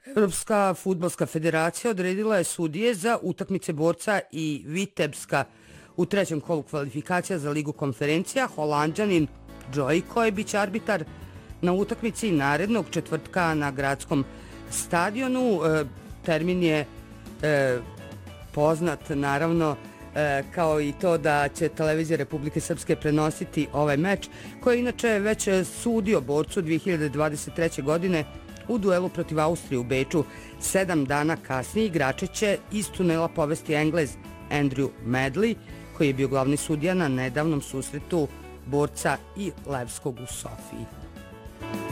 Europska fudbalska federacija odredila je sudije za utakmice Borca i Vitebska u trećem kolu kvalifikacija za Ligu konferencija. Holanđanin Džojko biće arbitar na utakmici narednog četvrtka na gradskom stadionu. Termin je poznat naravno kao i to da će televizija Republike Srpske prenositi ovaj meč koji je inače već sudio Borcu 2023. godine u duelu protiv Austrije u Beču. 7 dana kasnije igrače će iz tunela povesti Englez Andrew Medley, koji je bio glavni sudija na nedavnom susretu Borca i Levskog u Sofiji.